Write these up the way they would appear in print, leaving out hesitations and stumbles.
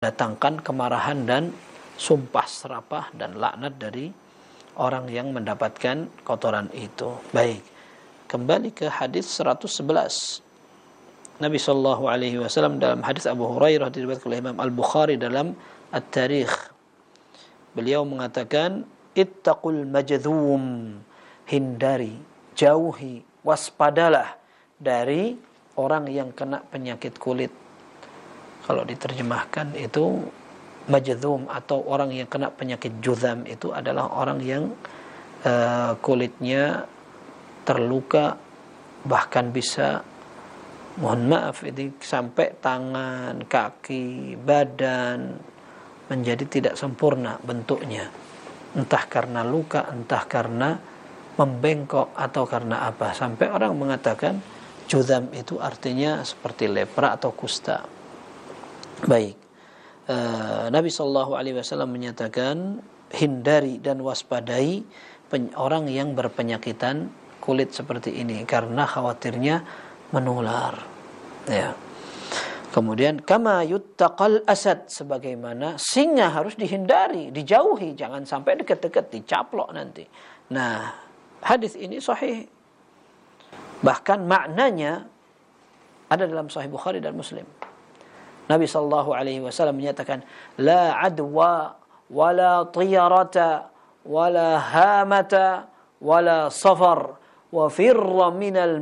datangkan kemarahan dan sumpah serapah dan laknat dari orang yang mendapatkan kotoran itu. Baik, kembali ke hadis 111. Nabi sallallahu alaihi wasallam dalam hadis Abu Hurairah diriwayatkan oleh Imam Al-Bukhari dalam At-Tarikh. Beliau mengatakan, ittaqul majdzum, hindari, jauhi, waspadalah dari orang yang kena penyakit kulit. Kalau diterjemahkan itu majdzum atau orang yang kena penyakit juzam itu adalah orang yang kulitnya terluka, bahkan bisa, mohon maaf, ini sampai tangan, kaki, badan menjadi tidak sempurna bentuknya. Entah karena luka, entah karena membengkok, atau karena apa. Sampai orang mengatakan juzam itu artinya seperti lepra atau kusta. Baik. Nabi SAW menyatakan, hindari dan waspadai orang yang berpenyakitan kulit seperti ini, karena khawatirnya menular. Ya. Kemudian kama yuttaqal asad, sebagaimana singa harus dihindari, dijauhi, jangan sampai dekat-dekat, dicaplok nanti. Nah, hadis ini sahih. Bahkan maknanya ada dalam Sahih Bukhari dan Muslim. Nabi sallallahu alaihi wasallam menyatakan, la adwa wala tiyarata wala hamata wala safar wa firra minal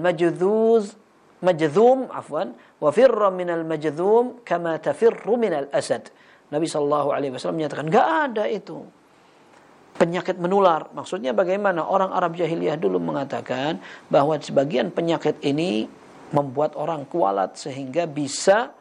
majdzum wa firra minal majdzum kama tafirru minal asad. Nabi sallallahu alaihi wasallam menyatakan, enggak ada itu penyakit menular. Maksudnya bagaimana? Orang Arab jahiliyah dulu mengatakan bahwa sebagian penyakit ini membuat orang kualat sehingga bisa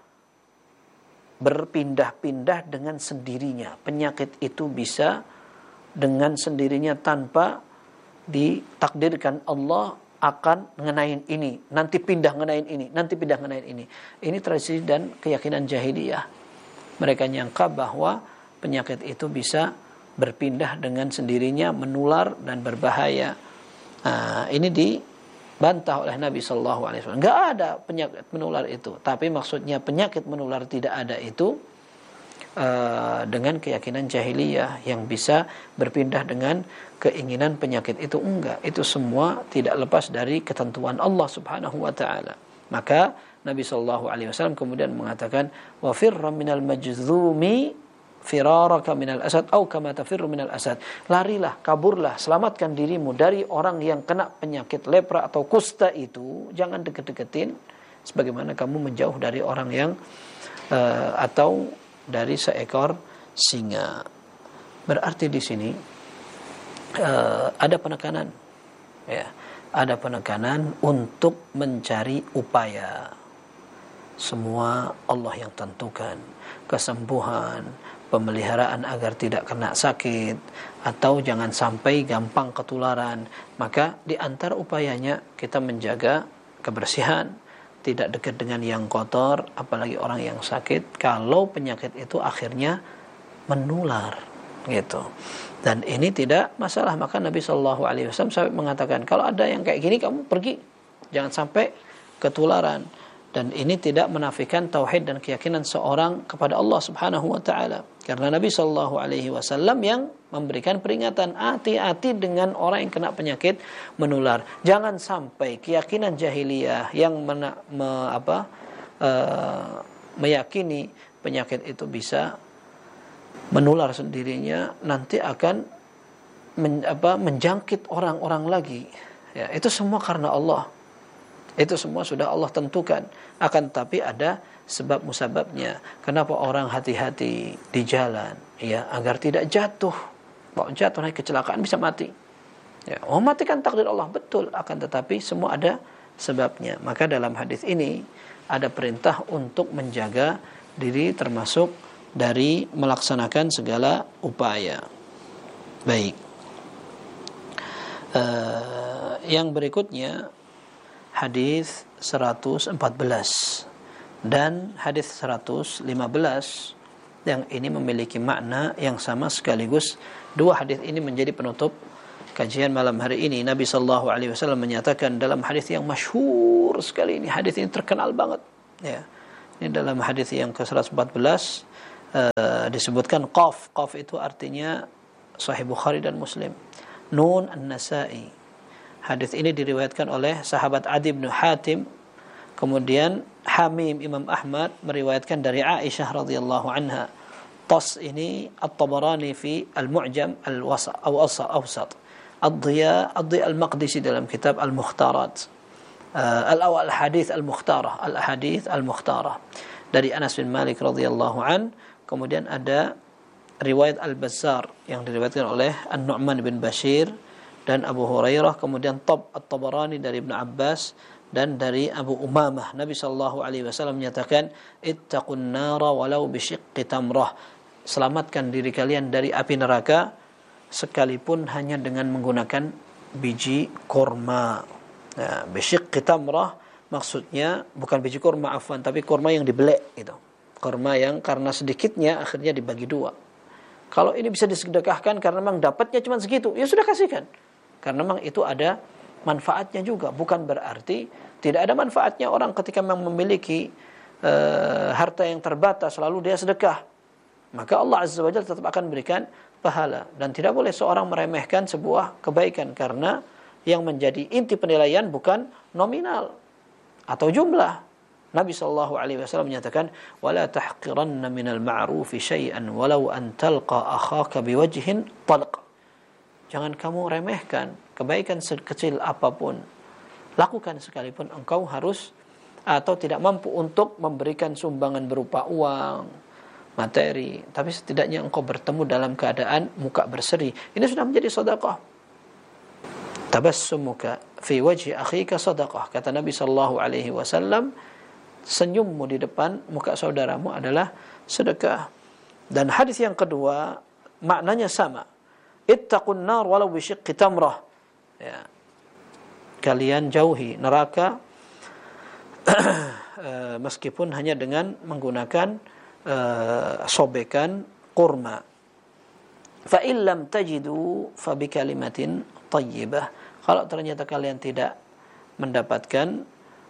berpindah-pindah dengan sendirinya. Penyakit itu bisa dengan sendirinya tanpa ditakdirkan Allah akan ngenain ini, nanti pindah ngenain ini, nanti pindah ngenain ini. Ini tradisi dan keyakinan jahiliyah. Mereka nyangka bahwa penyakit itu bisa berpindah dengan sendirinya, menular dan berbahaya. Ini dibantah oleh Nabi sallallahu alaihi wasallam. Enggak ada penyakit menular itu. Tapi maksudnya penyakit menular tidak ada itu dengan keyakinan jahiliyah yang bisa berpindah dengan keinginan penyakit itu, enggak. Itu semua tidak lepas dari ketentuan Allah Subhanahu wa taala. Maka Nabi sallallahu alaihi wasallam kemudian mengatakan, wa firra minal majdzumi firaraka minal asad au kama tafirru minal asad. Larilah, kaburlah, selamatkan dirimu dari orang yang kena penyakit lepra atau kusta itu. Jangan deket-deketin sebagaimana kamu menjauh dari orang yang atau dari seekor singa. Berarti di sini ada penekanan, ya, ada penekanan untuk mencari upaya. Semua Allah yang tentukan, kesembuhan, pemeliharaan agar tidak kena sakit atau jangan sampai gampang ketularan. Maka di antara upayanya kita menjaga kebersihan, tidak dekat dengan yang kotor, apalagi orang yang sakit, kalau penyakit itu akhirnya menular, gitu. Dan ini tidak masalah. Maka Nabi sallallahu alaihi wasallam sampai mengatakan, kalau ada yang kayak gini kamu pergi, jangan sampai ketularan. Dan ini tidak menafikan tauhid dan keyakinan seorang kepada Allah Subhanahu wa taala. Karena Nabi sallallahu alaihi wasallam yang memberikan peringatan, hati-hati dengan orang yang kena penyakit menular. Jangan sampai keyakinan jahiliyah yang meyakini penyakit itu bisa menular sendirinya nanti akan menjangkit orang-orang lagi. Ya, itu semua karena Allah. Itu semua sudah Allah tentukan. Akan tapi ada sebab musababnya. Kenapa orang hati-hati di jalan, ya, agar tidak jatuh. Kalau jatuh naik kecelakaan bisa mati. Ya, mati kan takdir Allah, betul. Akan tetapi semua ada sebabnya. Maka dalam hadis ini ada perintah untuk menjaga diri termasuk dari melaksanakan segala upaya. Baik. Yang berikutnya hadis 114 dan hadis 115 yang ini memiliki makna yang sama sekaligus. Dua hadis ini menjadi penutup kajian malam hari ini. Nabi sallallahu alaihi wasallam menyatakan dalam hadis yang masyhur sekali ini, hadis ini terkenal banget, ya. Ini dalam hadis yang ke-114 disebutkan qaf. Qaf itu artinya Sahih Bukhari dan Muslim. Nun An-Nasa'i. Hadis ini diriwayatkan oleh sahabat Adi bin Hatim. Kemudian Hamim Imam Ahmad meriwayatkan dari Aisyah radhiyallahu anha. Tas ini At-Tabarani fi Al-Mu'jam Al-Awsat. Ad-Dhiya Al-Maqdisi dalam kitab Al-Mukhtarat. Al-Hadith Al-Mukhtarah. Al-Hadith Al-Mukhtarah. Dari Anas bin Malik radhiyallahu an. Kemudian ada riwayat Al-Bazzar yang diriwayatkan oleh An-Nu'man bin Bashir dan Abu Hurairah. Kemudian At-Tabarani dari Ibn Abbas dan dari Abu Umamah. Nabi sallallahu alaihi wasallam menyatakan, "Ittaqun nara walau bisyiqqi tamrah." Selamatkan diri kalian dari api neraka sekalipun hanya dengan menggunakan biji kurma. Nah, bisyiqqi tamrah maksudnya bukan biji kurma afwan, tapi kurma yang dibelek gitu. Kurma yang karena sedikitnya akhirnya dibagi dua. Kalau ini bisa disedekahkan karena memang dapatnya cuma segitu, ya sudah kasihkan. Karena memang itu ada manfaatnya juga. Bukan berarti tidak ada manfaatnya orang ketika memang memiliki harta yang terbatas lalu dia sedekah. Maka Allah Azza wa Jalla tetap akan berikan pahala. Dan tidak boleh seorang meremehkan sebuah kebaikan. Karena yang menjadi inti penilaian bukan nominal atau jumlah. Nabi sallallahu alaihi wasallam menyatakan, "Wala tahqiranna minal ma'rufi syai'an walau an talqa akhaka biwajhin talq." Jangan kamu remehkan kebaikan sekecil apapun. Lakukan sekalipun engkau harus atau tidak mampu untuk memberikan sumbangan berupa uang, materi, tapi setidaknya engkau bertemu dalam keadaan muka berseri. Ini sudah menjadi sedekah. Tabassumuka fi wajhi akhika sedekah. Kata Nabi sallallahu alaihi wasallam, senyummu di depan muka saudaramu adalah sedekah. Dan hadis yang kedua maknanya sama. Ittaqun nar walau bisyiqqi tamrah. Ya. Kalian jauhi neraka meskipun hanya dengan menggunakan sobekan kurma. Fa in lam tajidu fa bi kalimatin thayyibah. Kalau ternyata kalian tidak mendapatkan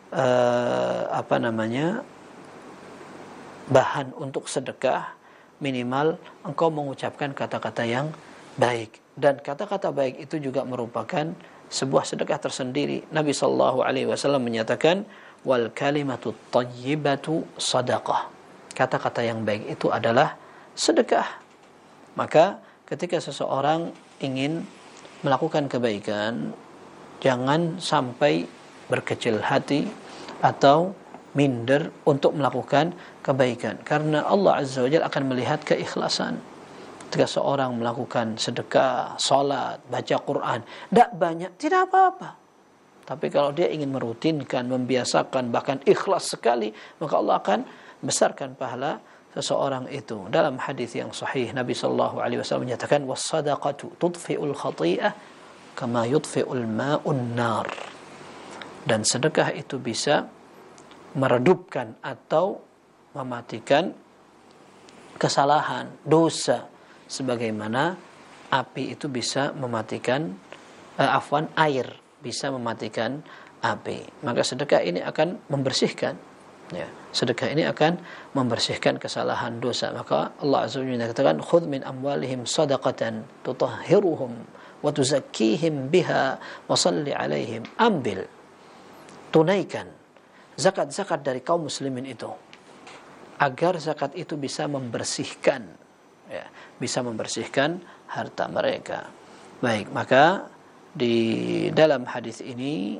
bahan untuk sedekah, minimal engkau mengucapkan kata-kata yang baik. Dan kata-kata baik itu juga merupakan sebuah sedekah tersendiri. Nabi sallallahu alaihi wasallam menyatakan, wal kalimatu thayyibatu sadaqah. Kata-kata yang baik itu adalah sedekah. Maka ketika seseorang ingin melakukan kebaikan, jangan sampai berkecil hati atau minder untuk melakukan kebaikan. Karena Allah Azza wa Jalla akan melihat keikhlasan. Ketika seorang melakukan sedekah, salat, baca Quran, tidak banyak, tidak apa-apa. Tapi kalau dia ingin merutinkan, membiasakan, bahkan ikhlas sekali, maka Allah akan besarkan pahala seseorang itu. Dalam hadis yang sahih, Nabi sallallahu alaihi wasallam menyatakan, was-sadaqatu tudfi'ul khati'ah kama yudfi'ul ma'un nar. Dan sedekah itu bisa meredupkan atau mematikan kesalahan, dosa, sebagaimana api itu bisa mematikan air bisa mematikan api. Maka sedekah ini akan membersihkan, ya. Sedekah ini akan membersihkan kesalahan dosa. Maka Allah Azza wa Jalla katakan, khudh min amwalihim sadaqatan tutahhiruhum wa tuzakkihim biha wa salli alaihim. Ambil, tunaikan zakat-zakat dari kaum muslimin itu, agar zakat itu bisa membersihkan, ya, bisa membersihkan harta mereka. Baik, maka di dalam hadis ini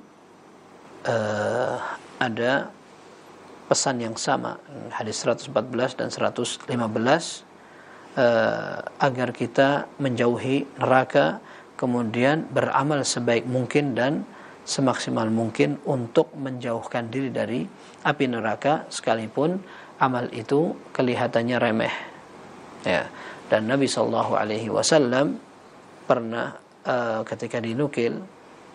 ada pesan yang sama, hadis 114 dan 115, agar kita menjauhi neraka, kemudian beramal sebaik mungkin dan semaksimal mungkin untuk menjauhkan diri dari api neraka, sekalipun amal itu kelihatannya remeh, ya. Dan Nabi sallallahu alaihi wasallam pernah ketika dinukil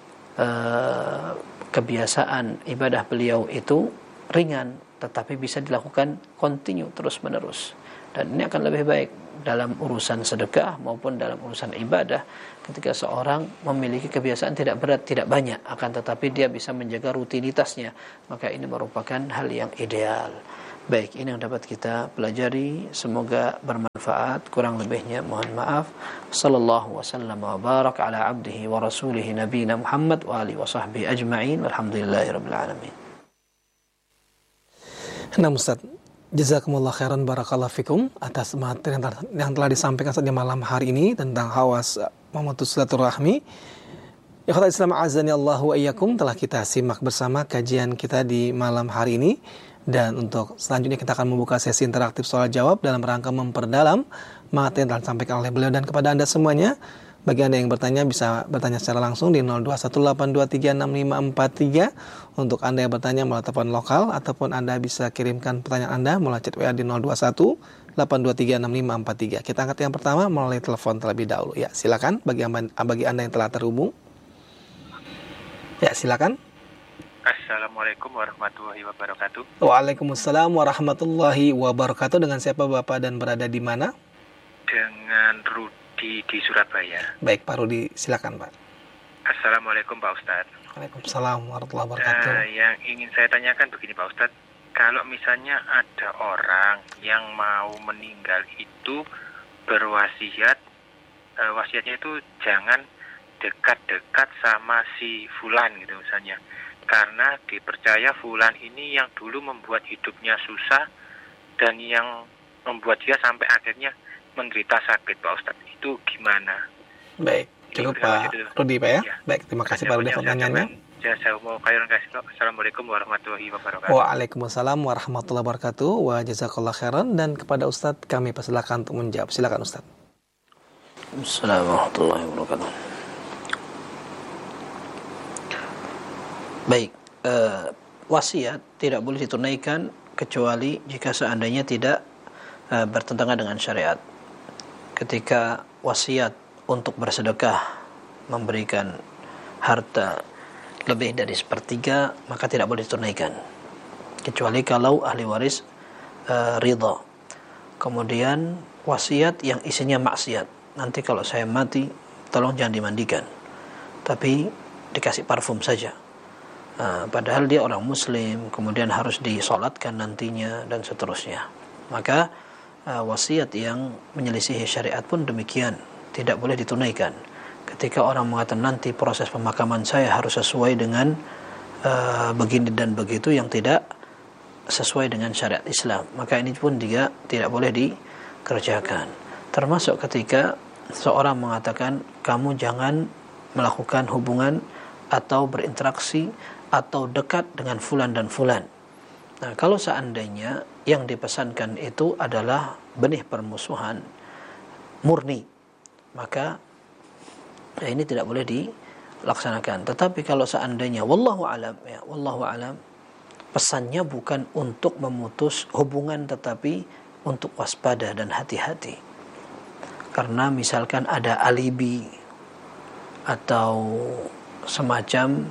kebiasaan ibadah beliau itu ringan, tetapi bisa dilakukan kontinu, terus menerus. Dan ini akan lebih baik dalam urusan sedekah maupun dalam urusan ibadah, ketika seorang memiliki kebiasaan tidak berat, tidak banyak, akan tetapi dia bisa menjaga rutinitasnya, maka ini merupakan hal yang ideal. Baik, ini yang dapat kita pelajari, semoga bermanfaat. Kurang lebihnya mohon maaf. Sallallahu wasallam wa baraka ala abdihi wa rasulihi nabiyina Muhammad wa alihi wa sahbihi ajma'in. Walhamdulillahirabbil alamin. Nah Ustaz, jazakumullah khairan barakallahu fikum atas materi yang telah disampaikan saat di malam hari ini tentang hawas memutus silaturahmi. Ikhwatal Islam azani Allahu wa iyyakum, telah kita simak bersama kajian kita di malam hari ini. Dan untuk selanjutnya kita akan membuka sesi interaktif soal jawab dalam rangka memperdalam materi yang telah disampaikan oleh beliau. Dan kepada Anda semuanya, bagi Anda yang bertanya bisa bertanya secara langsung di 0218236543. Untuk Anda yang bertanya melalui telepon lokal, ataupun Anda bisa kirimkan pertanyaan Anda melalui chat WA di 0218236543. Kita angkat yang pertama melalui telepon terlebih dahulu. Ya, silakan bagi Anda yang telah terhubung. Ya, silakan. Assalamualaikum warahmatullahi wabarakatuh. Waalaikumsalam warahmatullahi wabarakatuh. Dengan siapa Bapak dan berada di mana? Dengan Rudi di Surabaya. Baik, Pak Rudi, silakan Pak. Assalamualaikum Pak Ustadz. Waalaikumsalam warahmatullahi wabarakatuh. Yang ingin saya tanyakan begini Pak Ustadz, kalau misalnya ada orang yang mau meninggal itu berwasiat, wasiatnya itu jangan dekat-dekat sama si fulan gitu misalnya. Karena dipercaya fulan ini yang dulu membuat hidupnya susah dan yang membuat dia sampai akhirnya menderita sakit Pak Ustadz. Itu gimana? Baik, cukup Pak Rudi Pak ya? Baik, terima kasih Pak Rudi pertanyaannya. Assalamualaikum warahmatullahi wabarakatuh. Waalaikumsalam warahmatullahi wabarakatuh. Wa jazakallah khairan. Dan kepada Ustadz kami persilakan untuk menjawab. Silakan Ustadz. Assalamualaikum warahmatullahi wabarakatuh. Baik, wasiat tidak boleh ditunaikan kecuali jika seandainya tidak bertentangan dengan syariat. Ketika wasiat untuk bersedekah memberikan harta lebih dari sepertiga, maka tidak boleh ditunaikan kecuali kalau ahli waris ridha. Kemudian wasiat yang isinya maksiat, nanti kalau saya mati tolong jangan dimandikan, tapi dikasih parfum saja. Padahal dia orang muslim, kemudian harus disolatkan nantinya dan seterusnya. Maka wasiat yang menyelisihi syariat pun demikian, tidak boleh ditunaikan. Ketika orang mengatakan nanti proses pemakaman saya harus sesuai dengan begini dan begitu yang tidak sesuai dengan syariat Islam, maka ini pun juga tidak boleh dikerjakan. Termasuk ketika seorang mengatakan kamu jangan melakukan hubungan atau berinteraksi atau dekat dengan fulan dan fulan. Nah, kalau seandainya yang dipesankan itu adalah benih permusuhan murni, maka ini tidak boleh dilaksanakan. Tetapi kalau seandainya wallahu alam pesannya bukan untuk memutus hubungan tetapi untuk waspada dan hati-hati. Karena misalkan ada alibi atau semacam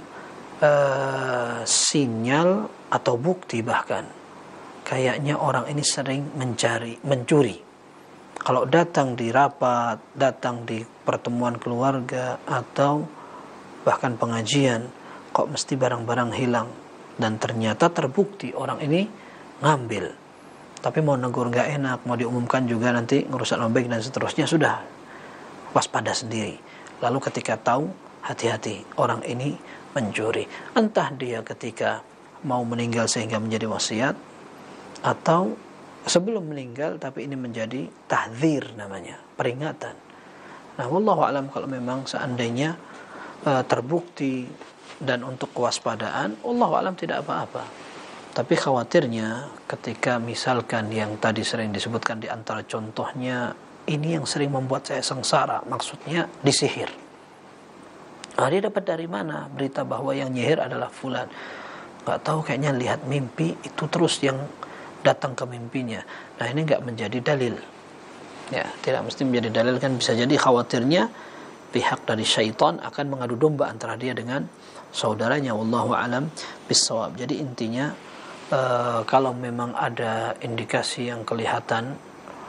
sinyal atau bukti, bahkan kayaknya orang ini sering mencuri. Kalau datang di rapat, datang di pertemuan keluarga atau bahkan pengajian, kok mesti barang-barang hilang, dan ternyata terbukti orang ini ngambil, tapi mau negur nggak enak, mau diumumkan juga nanti ngerusak nama baik dan seterusnya, sudah waspada sendiri. Lalu ketika tahu, hati-hati, orang ini mencuri. Entah dia ketika mau meninggal sehingga menjadi wasiat, atau sebelum meninggal tapi ini menjadi tahdzir namanya, peringatan. Nah, wallahu alam, kalau memang seandainya terbukti dan untuk kewaspadaan, wallahu alam tidak apa-apa. Tapi khawatirnya ketika misalkan yang tadi sering disebutkan di antara contohnya, ini yang sering membuat saya sengsara, maksudnya disihir. Dia dapat dari mana berita bahwa yang nyihir adalah fulan? Gak tahu, kayaknya lihat mimpi itu terus yang datang ke mimpinya. Nah, ini gak menjadi dalil. Ya, tidak mesti menjadi dalil, kan bisa jadi khawatirnya pihak dari syaitan akan mengadu domba antara dia dengan saudaranya. Wallahu alam bissawab. Jadi intinya kalau memang ada indikasi yang kelihatan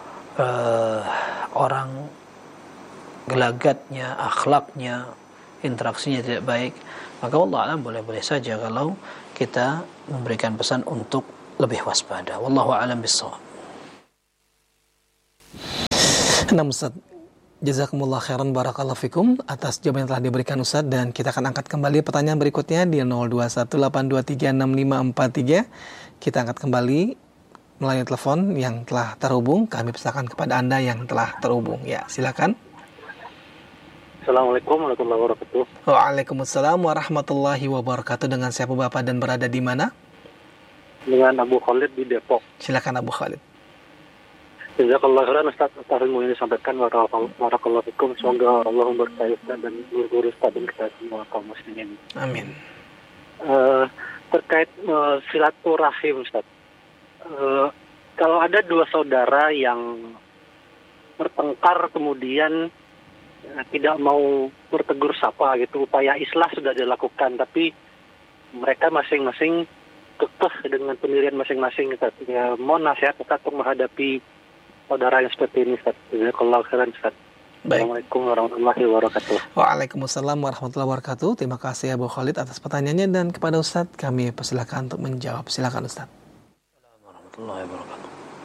orang gelagatnya, akhlaknya, interaksinya tidak baik, maka Allah alam boleh-boleh saja kalau kita memberikan pesan untuk lebih waspada. Wallahu a'lam bishawab. Nah Ustaz, jazakumullah khairan barakallahu fikum atas jawaban yang telah diberikan Ustaz, dan kita akan angkat kembali pertanyaan berikutnya di 0218236543. Kita angkat kembali melalui telepon yang telah terhubung. Kami persilakan kepada Anda yang telah terhubung. Ya, silakan. Assalamualaikum warahmatullahi wabarakatuh. Waalaikumsalam warahmatullahi wabarakatuh. Dengan siapa Bapak dan berada di mana? Dengan Abu Khalid di Depok. Silakan Abu Khalid. Jazakallah khairan Ustaz atas ilmu yang disampaikan. Barakallahu fikum. Semoga Allah memberkahi Ustaz dan guru-guru Ustaz dan kita semua kaum muslimin. Amin. Terkait silaturahim Ustaz. Kalau ada dua saudara yang bertengkar kemudian tidak mau bertegur sapa gitu, upaya islah sudah dilakukan tapi mereka masing-masing kekeh dengan pendirian masing-masing Ustaz. Ya, mohon nasihat Ustaz untuk menghadapi saudara yang seperti ini Ustaz. Jazakallahu khairan Ustaz. Assalamualaikum warahmatullahi wabarakatuh. Waalaikumsalam warahmatullahi wabarakatuh. Terima kasih Abu Khalid atas pertanyaannya, dan kepada Ustaz kami persilakan untuk menjawab. Silakan Ustaz. Assalamualaikum warahmatullahi wabarakatuh.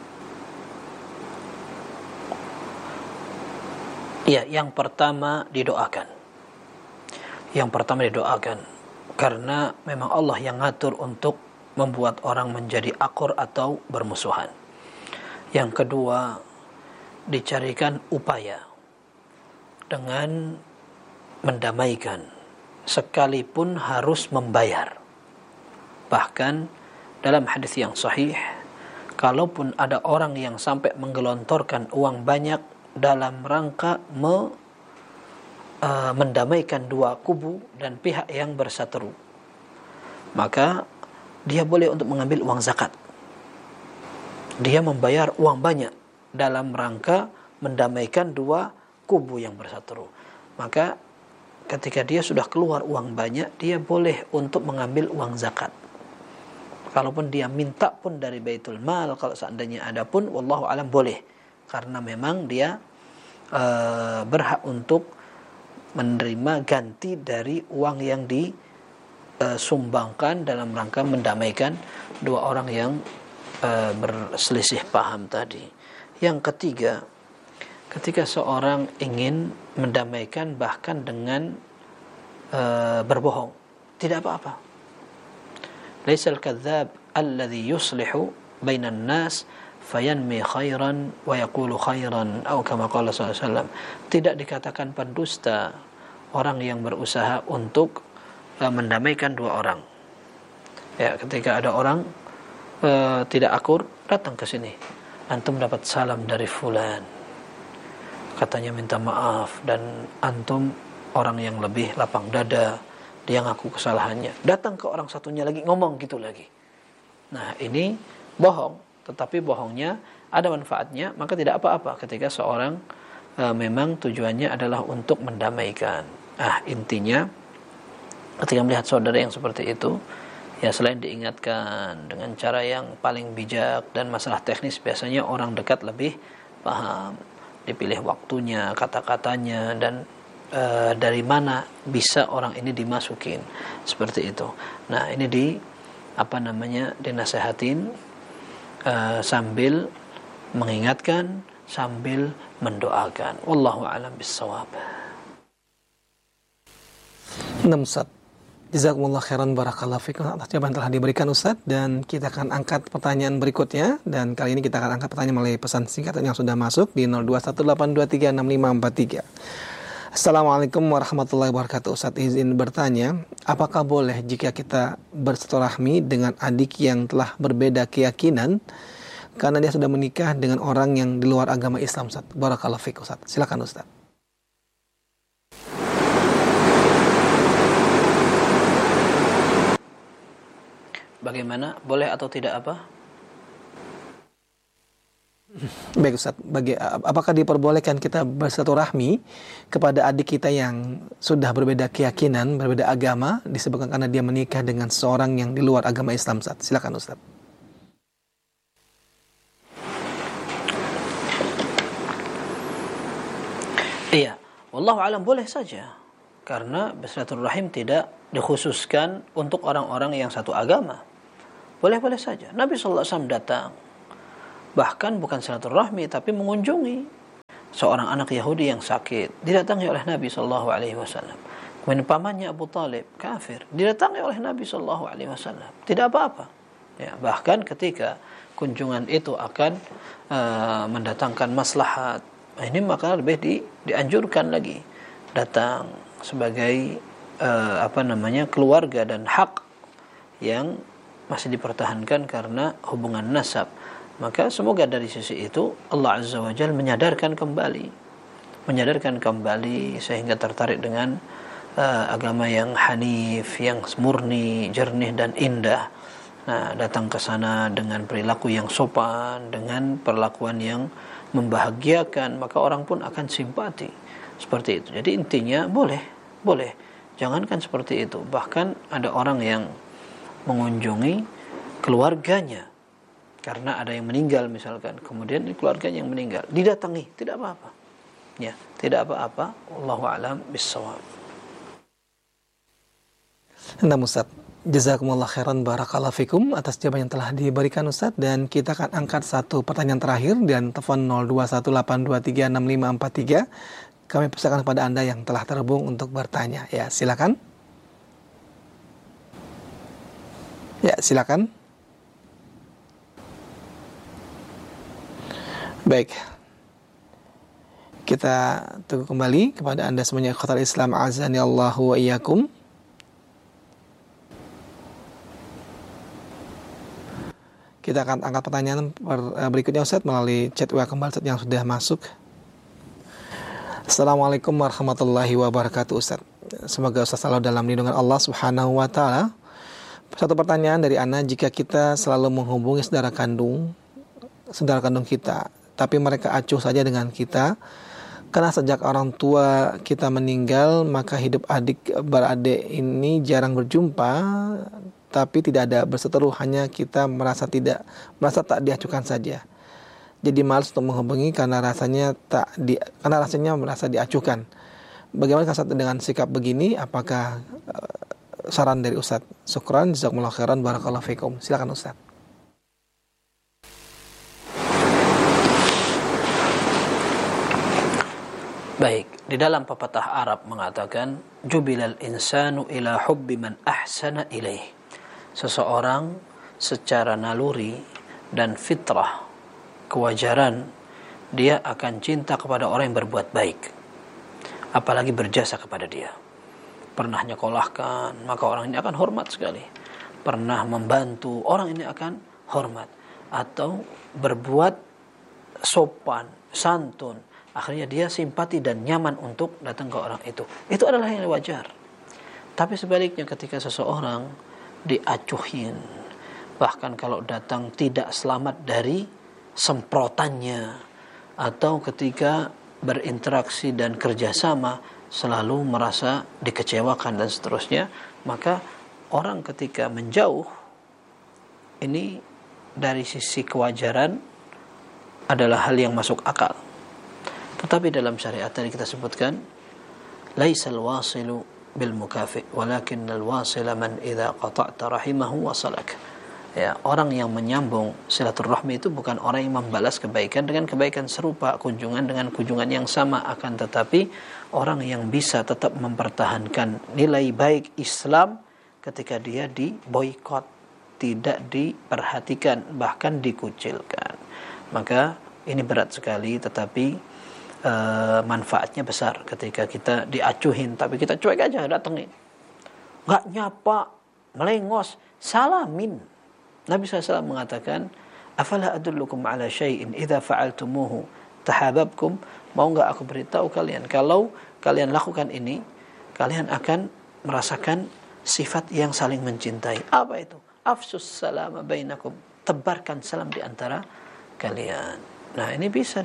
Ya, yang pertama didoakan. Karena memang Allah yang ngatur untuk membuat orang menjadi akur atau bermusuhan. Yang kedua, dicarikan upaya dengan mendamaikan, sekalipun harus membayar. Bahkan dalam hadis yang sahih, kalaupun ada orang yang sampai menggelontorkan uang banyak dalam rangka mendamaikan dua kubu dan pihak yang berseteru, maka dia boleh untuk mengambil uang zakat. Dia membayar uang banyak dalam rangka mendamaikan dua kubu yang berseteru. Maka ketika dia sudah keluar uang banyak, dia boleh untuk mengambil uang zakat. Kalaupun dia minta pun dari Baitul Mal, kalau seandainya ada pun, wallahu alam boleh. Karena memang dia berhak untuk menerima ganti dari uang yang disumbangkan dalam rangka mendamaikan dua orang yang berselisih paham tadi. Yang ketiga, ketika seorang ingin mendamaikan bahkan dengan berbohong, tidak apa-apa. Laisal kadzdzab alladhi yuslihu bainan nas fayanmi khairan wa yaqulu khairan atau kama qala sallallahu alaihi wasallam. Tidak dikatakan pendusta orang yang berusaha untuk mendamaikan dua orang. Ya, ketika ada orang tidak akur, datang ke sini. Antum dapat salam dari fulan, katanya minta maaf, dan antum orang yang lebih lapang dada, dia ngaku kesalahannya. Datang ke orang satunya lagi, ngomong gitu lagi. Nah, ini bohong, tetapi bohongnya ada manfaatnya, maka tidak apa-apa ketika seorang memang tujuannya adalah untuk mendamaikan. Intinya ketika melihat saudara yang seperti itu, ya selain diingatkan dengan cara yang paling bijak, dan masalah teknis biasanya orang dekat lebih paham, dipilih waktunya, kata-katanya, dan dari mana bisa orang ini dimasukin, seperti itu. Nah, ini dinasehatin sambil mengingatkan, sambil mendoakan. Wallahu a'lam bissawab. Ustaz, jazakumullah khairan barakallahu fikum atas jawaban telah diberikan Ustaz, dan kita akan angkat pertanyaan berikutnya, dan kali ini kita akan angkat pertanyaan melalui pesan singkat yang sudah masuk di 0218236543. Assalamualaikum warahmatullahi wabarakatuh. Ustaz, izin bertanya, apakah boleh jika kita bersilaturahmi dengan adik yang telah berbeda keyakinan karena dia sudah menikah dengan orang yang di luar agama Islam, Ustaz? Barakallahu fikum, Ustaz. Silakan Ustaz. Bagaimana? Boleh atau tidak apa? Baik Ustaz, apakah diperbolehkan kita bersilaturahmi kepada adik kita yang sudah berbeda keyakinan, berbeda agama, disebabkan karena dia menikah dengan seorang yang di luar agama Islam, Ustaz? Silakan Ustaz. Iya, wallahu alam boleh saja. Karena bersilaturahim tidak dikhususkan untuk orang-orang yang satu agama. boleh-boleh saja. Nabi SAW datang, bahkan bukan silaturahmi tapi mengunjungi seorang anak Yahudi yang sakit, didatangi oleh Nabi SAW. Kemudian pamannya Abu Talib kafir, didatangi oleh Nabi SAW, tidak apa-apa. Ya, bahkan ketika kunjungan itu akan mendatangkan maslahat, ini maka lebih dianjurkan lagi datang sebagai keluarga dan hak yang masih dipertahankan karena hubungan nasab. Maka semoga dari sisi itu Allah Azza wa Jalla menyadarkan kembali sehingga tertarik dengan agama yang hanif, yang murni, jernih dan indah. Nah, datang ke sana dengan perilaku yang sopan, dengan perlakuan yang membahagiakan, maka orang pun akan simpati. Seperti itu. Jadi intinya boleh. Jangankan seperti itu. Bahkan ada orang yang mengunjungi keluarganya karena ada yang meninggal misalkan, kemudian keluarganya yang meninggal didatangi, tidak apa-apa. Ya, tidak apa-apa. Wallahu a'lam bissawab. Nah, Ustaz, jazakumullah khairan barakallahu fikum atas jawaban yang telah diberikan Ustaz, dan kita akan angkat satu pertanyaan terakhir dan telepon 0218236543. Kami persilakan kepada Anda yang telah terhubung untuk bertanya. Ya, silakan. Ya, silakan. Baik. Kita tunggu kembali kepada Anda semuanya ikhwatal Islam azani Allahu wa iyyakum. Kita akan angkat pertanyaan berikutnya Ustaz melalui chat WA kembali yang sudah masuk. Assalamualaikum warahmatullahi wabarakatuh Ustaz. Semoga Ustaz selalu dalam lindungan Allah Subhanahu wa taala. Satu pertanyaan dari Ana, jika kita selalu menghubungi saudara kandung kita, tapi mereka acuh saja dengan kita, karena sejak orang tua kita meninggal, maka hidup adik beradik ini jarang berjumpa, tapi tidak ada berseteru, hanya kita merasa tak diacuhkan saja. Jadi malas untuk menghubungi karena rasanya merasa diacuhkan. Bagaimana Ustaz dengan sikap begini? Apakah saran dari Ustaz? Syukran, jazakumullah khairan, barakallahu fikum. Silakan Ustaz. Baik, di dalam pepatah Arab mengatakan jubilal insanu ila hubbi man ahsana ilaih. Seseorang secara naluri dan fitrah, kewajaran, dia akan cinta kepada orang yang berbuat baik, apalagi berjasa kepada dia. Pernah nyekolahkan, maka orang ini akan hormat sekali. Pernah membantu, orang ini akan hormat. Atau berbuat sopan, santun, akhirnya dia simpati dan nyaman untuk datang ke orang itu. Itu adalah yang wajar. Tapi sebaliknya ketika seseorang diacuhin, bahkan kalau datang tidak selamat dari semprotannya, atau ketika berinteraksi dan kerjasama selalu merasa dikecewakan dan seterusnya, maka orang ketika menjauh ini dari sisi kewajaran adalah hal yang masuk akal. Tetapi dalam syariat tadi kita sebutkan laisal wasilu bil mukafi walakinnal wasila man idza qata'ta rahimahu wasalak. Ya, orang yang menyambung silaturahmi itu bukan orang yang membalas kebaikan dengan kebaikan serupa, kunjungan dengan kunjungan yang sama, akan tetapi orang yang bisa tetap mempertahankan nilai baik Islam ketika dia diboikot, tidak diperhatikan, bahkan dikucilkan. Maka ini berat sekali, tetapi manfaatnya besar ketika kita diacuhin tapi kita cuek aja datengin, nggak nyapa, melengos, salamin. Nabi SAW mengatakan, afala adullukum ala syai'in idza fa'altumuhu tahabbabkum. Mau enggak aku beritahu kalian, kalau kalian lakukan ini, kalian akan merasakan sifat yang saling mencintai. Apa itu? Afsus salama bainakum. Tebarkan salam di antara kalian. Nah, ini bisa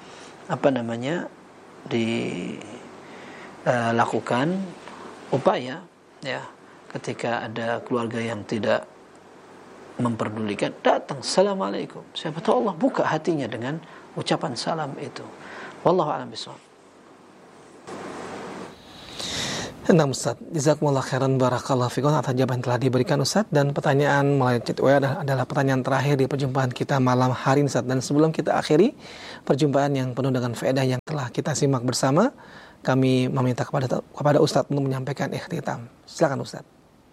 dilakukan upaya ya, ketika ada keluarga yang tidak memperdulikan, datang assalamualaikum, siapa tahu Allah buka hatinya dengan ucapan salam itu. Wallahu a'lam bishawab. Nah Ustaz, jazakumullah khairan barakallahu fikum atas jawaban yang telah diberikan Ustaz. Dan pertanyaan melalui chat WA adalah pertanyaan terakhir di perjumpaan kita malam hari ini Ustaz. Dan sebelum kita akhiri perjumpaan yang penuh dengan faedah yang telah kita simak bersama, kami meminta kepada Ustaz untuk menyampaikan ikhtitam. Silakan Ustaz.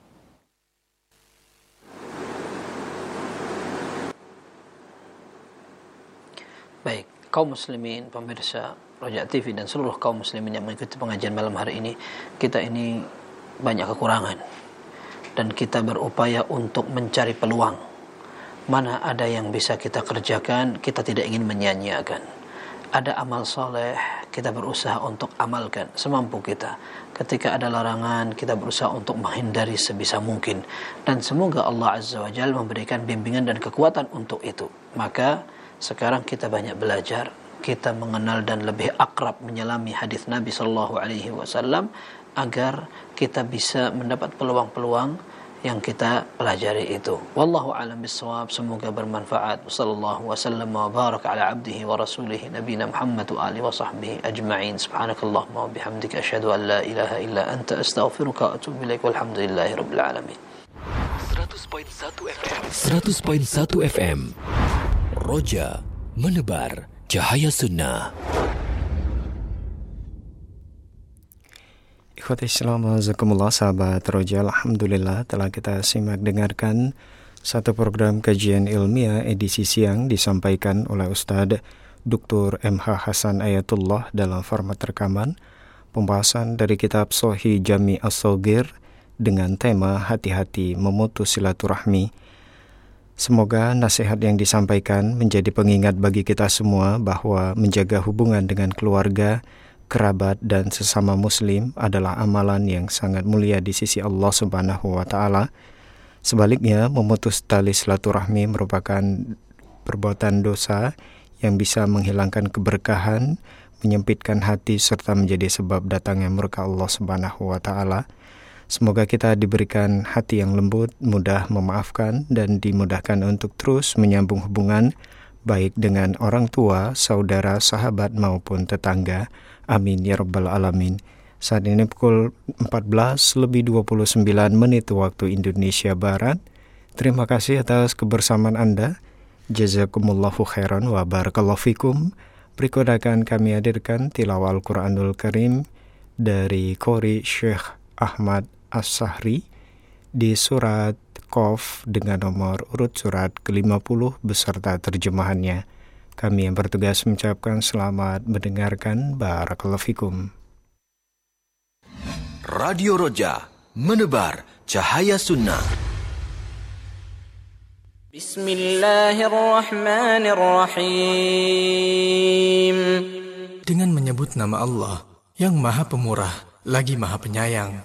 Baik, kaum muslimin, pemirsa Roja TV dan seluruh kaum muslimin yang mengikuti pengajian malam hari ini, kita ini banyak kekurangan dan kita berupaya untuk mencari peluang. Mana ada yang bisa kita kerjakan, kita tidak ingin menyia-nyiakan. Ada amal soleh, kita berusaha untuk amalkan semampu kita. Ketika ada larangan, kita berusaha untuk menghindari sebisa mungkin. Dan semoga Allah Azza wa Jalla memberikan bimbingan dan kekuatan untuk itu. Maka sekarang kita banyak belajar, kita mengenal dan lebih akrab menyelami hadis Nabi sallallahu alaihi wasallam agar kita bisa mendapat peluang-peluang yang kita pelajari itu. Wallahu a'lam bissawab. Semoga bermanfaat. Sallallahu wasallam wa baraka ala abdihi wa rasulih nabiyina Muhammad wa alihi wa sahbihi ajma'in. Subhanakallahumma wa bihamdika asyhadu an la ilaha illa anta astaghfiruka wa atubu ilaik. Walhamdulillahi rabbil alamin. 100.1 FM. Roja menebar cahaya sunnah. Ikhwati Islam, azakumullah, sahabat Roja, alhamdulillah telah kita simak dengarkan satu program kajian ilmiah edisi siang disampaikan oleh Ustadz Dr. MH Hasan Ayatullah dalam format rekaman pembahasan dari kitab Sahih Jami As-Shaghir dengan tema hati-hati memutus silaturahmi. Semoga nasihat yang disampaikan menjadi pengingat bagi kita semua bahwa menjaga hubungan dengan keluarga, kerabat, dan sesama muslim adalah amalan yang sangat mulia di sisi Allah Subhanahu wa Ta'ala. Sebaliknya, memutus tali silaturahmi merupakan perbuatan dosa yang bisa menghilangkan keberkahan, menyempitkan hati, serta menjadi sebab datangnya murka Allah Subhanahu wa Ta'ala. Semoga kita diberikan hati yang lembut, mudah memaafkan, dan dimudahkan untuk terus menyambung hubungan baik dengan orang tua, saudara, sahabat, maupun tetangga. Amin ya rabbal alamin. Saat ini pukul 14:29 waktu Indonesia Barat. Terima kasih atas kebersamaan Anda. Jazakumullahu khairan wa barakallahu fikum. Berikut akan kami hadirkan tilawah Al-Quranul Karim dari Qori Syekh Ahmad As-Sahri di surat Qaf dengan nomor urut surat ke-50 beserta terjemahannya. Kami yang bertugas mengucapkan selamat mendengarkan. Barakallahu fikum. Radio Roja menebar cahaya sunnah. Bismillahirrahmanirrahim. Dengan menyebut nama Allah yang Maha Pemurah lagi Maha Penyayang.